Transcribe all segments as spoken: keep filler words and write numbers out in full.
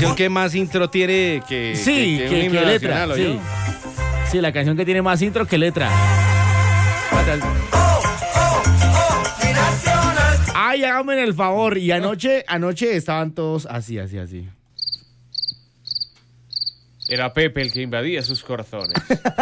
canción que más intro tiene que, sí, que, que, que, que letra. nacional, Sí. sí, la canción que tiene más intro que letra. Ay, háganme el favor. Y anoche, anoche estaban todos así, así, así. Era Pepe el que invadía sus corazones.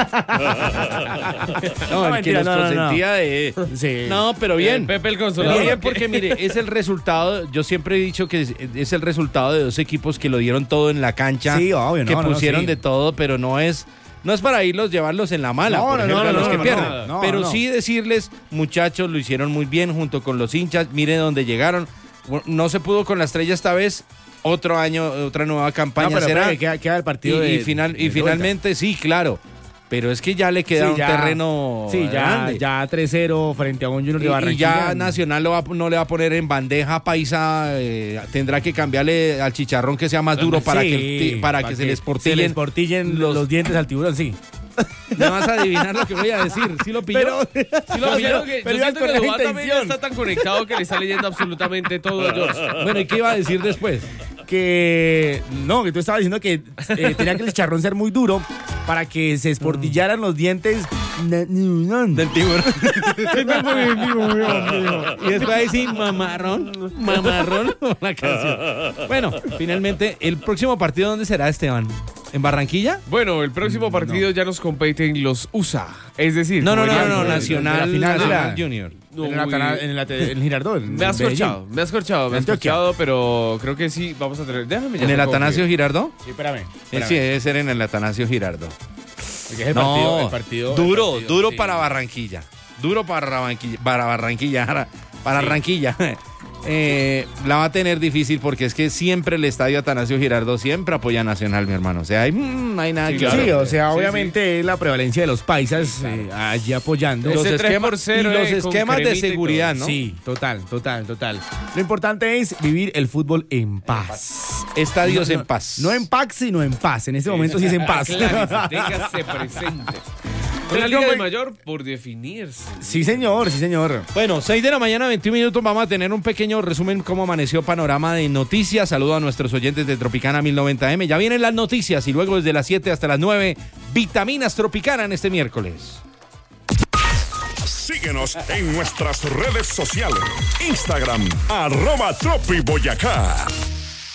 No, el No, que mentira, nos no, no, consentía no. de... Sí. No, pero bien. Eh, Pepe el Pero consolador. bien, porque mire, es el resultado, yo siempre he dicho que es, es el resultado de dos equipos que lo dieron todo en la cancha, Sí, obvio, no, que no, pusieron sí. de todo, pero no es... No es para irlos, llevarlos en la mala, No, por no, ejemplo, no, a los no, que no, pierden. no, no, pero no. sí decirles, muchachos, lo hicieron muy bien junto con los hinchas. Miren dónde llegaron. Bueno, no se pudo con la Estrella esta vez. Otro año, otra nueva campaña No, pero será. espere, queda, queda el Y, partido y de, final, de y vuelta. finalmente, sí, claro. Pero es que ya le queda Sí, un ya- terreno Sí, ya, grande. ya tres cero frente a un Junior Y, de y Barranquilla. ya Nacional lo va- no le va a poner en bandeja paisa, eh, tendrá que cambiarle al chicharrón que sea más duro para Sí, que, para que se les se portillen. les portillen los- los, dientes al tiburón, sí. No vas a adivinar lo que voy a decir. ¿Sí lo pilló? Pero, Sí, lo vieron que, pero yo ibas siento con que la Duván también ya intención. está tan conectado que le está leyendo absolutamente todo, George. Bueno, ¿y qué iba a decir después? Que no, que tú estabas diciendo que eh, tenía que el chicharrón ser muy duro para que se esportillaran los dientes na- Del tiburón. Y después ahí sí, mamarrón, mamarrón, la canción. Bueno, finalmente, ¿el próximo partido dónde será, Esteban? ¿En Barranquilla? Bueno, el próximo partido ya nos competen los U S A. Es decir, No, no, como no, dirían, no, de la Nacional, final de la- Nacional Junior. No, en, el Atana- en el, Ate- en el Girardot. en Me has Medellín. corchado, me has corchado, me has Antioquia. corchado, pero creo que sí, vamos a tener. Déjame ya ¿En el te Atanasio confío. Girardot? Sí, espérame. Eh, espérame. Sí, debe ser en el Atanasio Girardot. Porque es el No, partido, el partido, duro, el partido, duro sí. para Barranquilla. Duro para Barranquilla. Para Barranquilla. Para, para Sí. Barranquilla. Eh, la va a tener difícil porque es que siempre el estadio Atanasio Girardot siempre apoya a Nacional, mi hermano. O sea, hay, mm, no hay nada Sí, que claro. Sí, hacer. o sea, Sí, obviamente es la prevalencia de los paisas eh, allí apoyando. Ese Los tres esquemas, por cero, y los eh, con esquemas de cremita y seguridad, todo. ¿no? Sí, total, total, total. Lo importante es vivir el fútbol en paz. Estadios No, en no, paz. No en paz, sino en paz. En este momento sí es en paz. Aclárese, téngase presente. Una Liga de Mayor por definirse. Sí, señor, sí, señor. Bueno, seis de la mañana, veintiún minutos. Vamos a tener un pequeño resumen cómo amaneció Panorama de Noticias. Saludo a nuestros oyentes de Tropicana mil noventa eme. Ya vienen las noticias y luego desde las siete hasta las nueve, Vitaminas Tropicana en este miércoles. Síguenos en nuestras redes sociales. Instagram, arroba Tropi Boyacá.